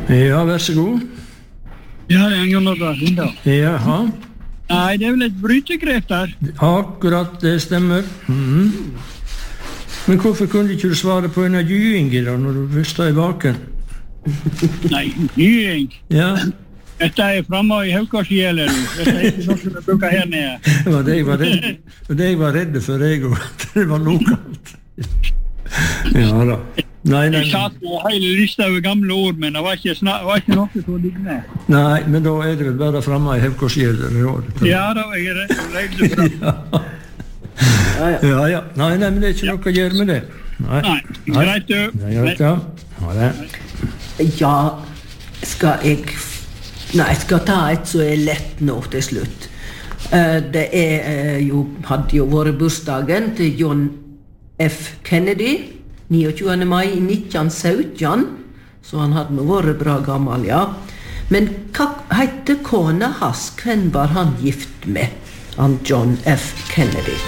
Ja, vær så god. Ja, en gang da, Linda. Jaha. Nei, det vel et brytegrep der. Akkurat, det stemmer. Men hvorfor kunne ikke du svare på en av Jyinge da, når du først er vaken? Nei, Jying. Ja. Dette fremme i Haukarsgjeler. Dette ikke noe som bruker her nede. Det var det jeg var redd for, jeg også, at det var lokalt. Ja da. Nei. Jeg satt på hele lista over gamle ord, men det var ikke noe som lignende. Nei, men da er det vel bare fremme i Haukarsgjeler i år. Ja, da er jeg redd for. Ja. Nei, men det er ikke noe å gjøre med det. Nei, greit du. Det er greit, ja. Ha det. Ja, jeg skal ta et så er lett nå til slutt. Det hadde jo vært bursdagen til John F. Kennedy, 29. mai 1917, så han hadde nå vært bra gammel, ja. Men hva heter kona hans? Hvem var han gift med? Han John F. Kennedy.